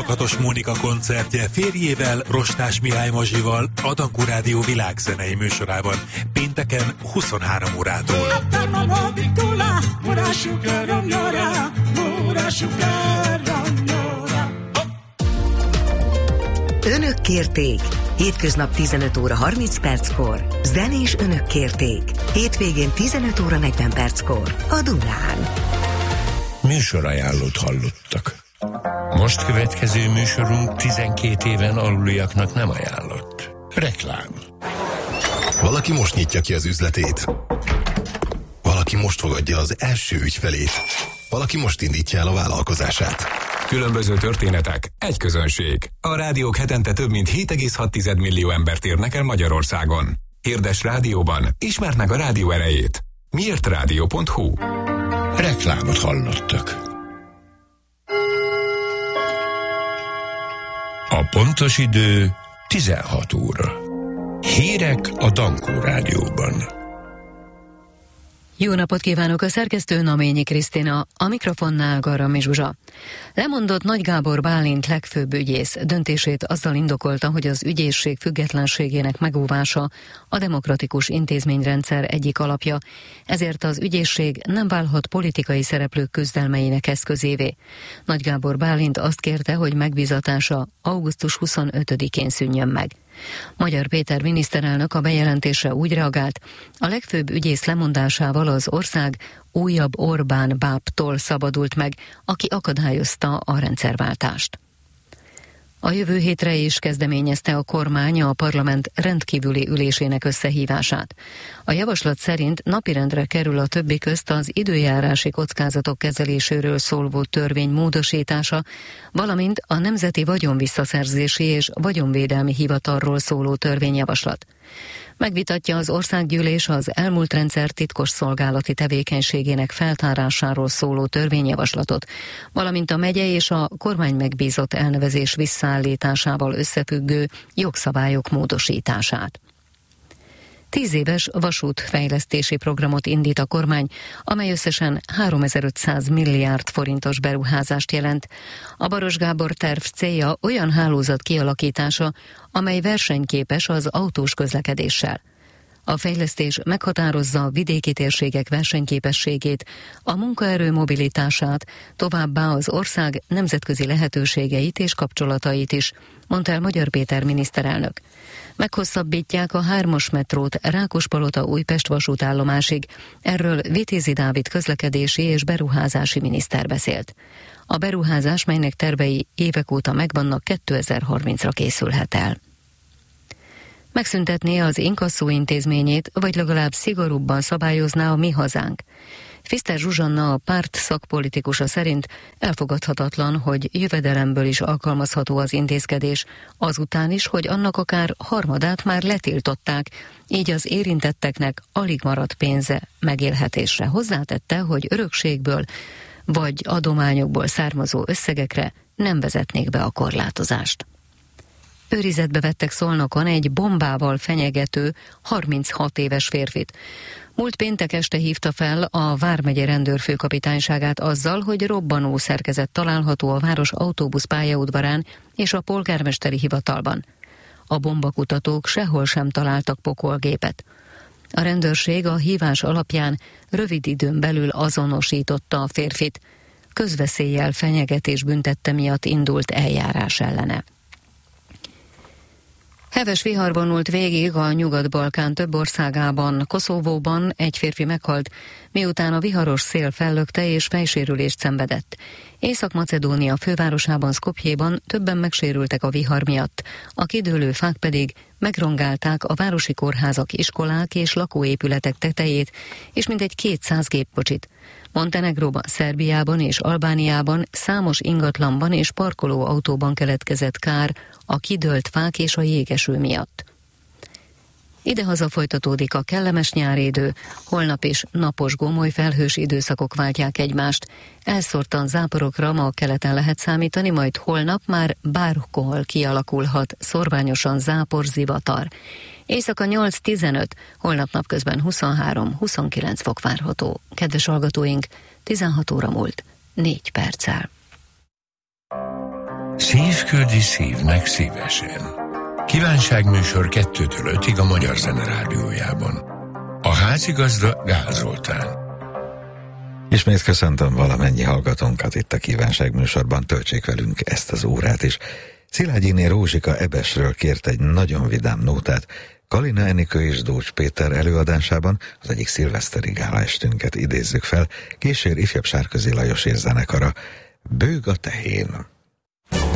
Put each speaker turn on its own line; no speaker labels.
Lakatos Mónika koncertje férjével, Rostás Mihály Mazsival a Dankó Rádió világzenei műsorában pénteken 23 órától.
Önök kérték. Hétköznap 15 óra 30 perckor. Zenés önök kérték. Hétvégén 15 óra 40 perckor. A Dunán.
Műsorajánlót hallottak. Most következő műsorunk 12 éven aluliaknak nem ajánlott. Reklám.
Valaki most nyitja ki az üzletét. Valaki most fogadja az első ügyfelét. Valaki most indítja el a vállalkozását.
Különböző történetek, egy közönség. A rádiók hetente több mint 7,6 millió embert érnek el Magyarországon. Hirdes rádióban, ismerd meg a rádió erejét. Miért rádió.hu?
Reklámot hallottak. A pontos idő 16 óra. Hírek a Dankó Rádióban.
Jó napot kívánok, a szerkesztő Naményi Krisztina, a mikrofonnál Garam és Zsuzsa. Lemondott Nagy Gábor Bálint legfőbb ügyész döntését azzal indokolta, hogy az ügyészség függetlenségének megóvása a demokratikus intézményrendszer egyik alapja, ezért az ügyészség nem válhat politikai szereplők küzdelmeinek eszközévé. Nagy Gábor Bálint azt kérte, hogy megbízatása augusztus 25-én szűnjön meg. Magyar Péter miniszterelnök a bejelentésre úgy reagált, a legfőbb ügyész lemondásával az ország újabb Orbán bábtól szabadult meg, aki akadályozta a rendszerváltást. A jövő hétre is kezdeményezte a kormány a parlament rendkívüli ülésének összehívását. A javaslat szerint napirendre kerül a többi közt az időjárási kockázatok kezeléséről szóló törvény módosítása, valamint a Nemzeti Vagyonvisszaszerzési és Vagyonvédelmi Hivatalról szóló törvényjavaslat. Megvitatja az országgyűlés az elmúlt rendszer titkos szolgálati tevékenységének feltárásáról szóló törvényjavaslatot, valamint a megye és a kormány megbízott elnevezés visszaállításával összefüggő jogszabályok módosítását. 10 éves vasútfejlesztési programot indít a kormány, amely összesen 3500 milliárd forintos beruházást jelent. A Baros Gábor terv célja olyan hálózat kialakítása, amely versenyképes az autós közlekedéssel. A fejlesztés meghatározza a vidéki térségek versenyképességét, a munkaerő mobilitását, továbbá az ország nemzetközi lehetőségeit és kapcsolatait is, mondta el Magyar Péter miniszterelnök. Meghosszabbítják a 3-as metrót Rákospalota-Újpest vasútállomásig, erről Vitézi Dávid közlekedési és beruházási miniszter beszélt. A beruházás, melynek tervei évek óta megvannak, 2030-ra készülhet el. Megszüntetné az inkasszó intézményét, vagy legalább szigorúbban szabályozná a Mi Hazánk. Fiszter Zsuzsanna, a párt szakpolitikusa szerint elfogadhatatlan, hogy jövedelemből is alkalmazható az intézkedés, azután is, hogy annak akár harmadát már letiltották, így az érintetteknek alig maradt pénze megélhetésre. Hozzátette, hogy örökségből vagy adományokból származó összegekre nem vezetnék be a korlátozást. Őrizetbe vettek Szolnokon egy bombával fenyegető 36 éves férfit. Múlt péntek este hívta fel a Vármegye rendőrfőkapitányságát azzal, hogy robbanó szerkezet található a város autóbusz pályaudvarán és a polgármesteri hivatalban. A bombakutatók sehol sem találtak pokolgépet. A rendőrség a hívás alapján rövid időn belül azonosította a férfit. Közveszéllyel fenyegetés büntette miatt indult eljárás ellene. Heves vihar vonult végig a Nyugat-Balkán több országában. Koszovóban egy férfi meghalt, miután a viharos szél fellökte és fejsérülést szenvedett. Észak-Macedónia fővárosában, Skopjéban többen megsérültek a vihar miatt, a kidőlő fák pedig megrongálták a városi kórházak, iskolák és lakóépületek tetejét, és mintegy 200 gépkocsit. Montenegróban, Szerbiában és Albániában számos ingatlanban és parkolóautóban keletkezett kár a kidőlt fák és a jégeső miatt. Idehaza folytatódik a kellemes nyári idő, holnap is napos gomoly felhős időszakok váltják egymást. Elszórtan záporokra ma keleten lehet számítani, majd holnap már bárhol kialakulhat szorványosan zápor, zivatar. Éjszaka 8-15, holnap napközben 23-29 fok várható. Kedves hallgatóink, 16 óra múlt 4 perccel.
Szívküldi szívnek szívesen. Kívánságműsor 2-től 5-ig a Magyar Zene Rádiójában. A házigazda Gál Zoltán.
Ismét köszöntöm valamennyi hallgatónkat itt a kívánságműsorban, töltsék velünk ezt az órát is. Szilágyiné Rózsika Ebesről kért egy nagyon vidám nótát, Kalina Enikő és Dócs Péter előadásában az egyik szilveszteri gálaestünket idézzük fel, Késér ifjabb Sárközi Lajos és zenekara, Bőg a tehén.